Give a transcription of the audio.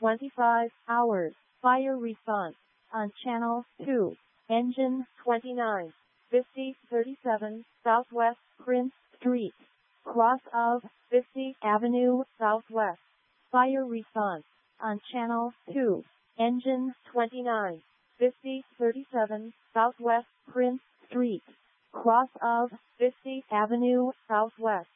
25 hours. Fire response on Channel 2. Engine 29. 5037 Southwest Prince Street. Cross of 50th Avenue Southwest. Fire response on Channel 2. Engine 29. 5037 Southwest Prince Street. Cross of 50th Avenue Southwest.